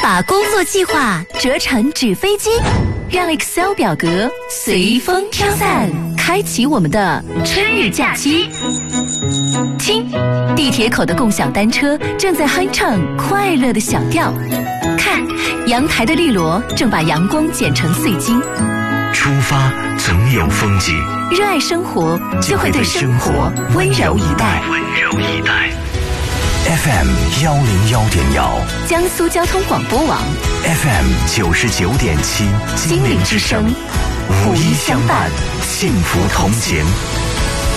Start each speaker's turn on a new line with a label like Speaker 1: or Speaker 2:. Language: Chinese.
Speaker 1: 把工作计划折成纸飞机，让 Excel 表格随风飘散，开启我们的春日假期。听，地铁口的共享单车正在哼唱快乐的小调。看，阳台的绿萝正把阳光剪成碎金。
Speaker 2: 出发总有风景，
Speaker 1: 热爱生活就会对生活温柔以待。
Speaker 2: FM 101.1，
Speaker 1: 江苏交通广播网
Speaker 2: FM 99.7，
Speaker 1: 心灵之声，
Speaker 2: 五一相伴，幸福同行。